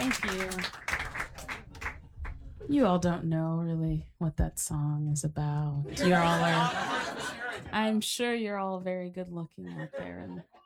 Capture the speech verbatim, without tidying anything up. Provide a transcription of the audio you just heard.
Thank you. You all don't know really what that song is about. You're all are, I'm sure you're all very good looking out there in